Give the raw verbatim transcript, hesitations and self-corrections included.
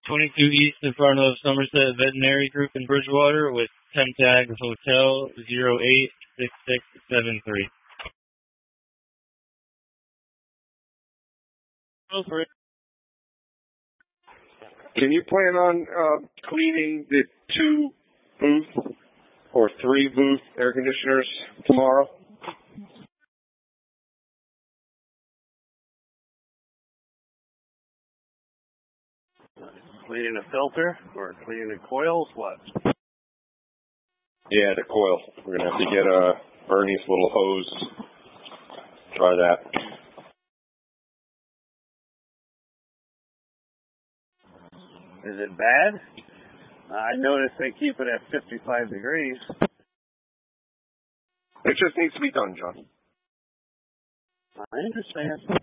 twenty-two East in front of Somerset Veterinary Group in Bridgewater with ten tag Hotel zero eight six six seven three. Go for it. Can you plan on uh, cleaning the two booth or three booth air conditioners tomorrow? Cleaning a filter or cleaning the coils? What? Yeah, the coil. We're going to have to get uh, Ernie's little hose. Try that. Is it bad? I noticed they keep it at fifty-five degrees. It just needs to be done, John. I understand.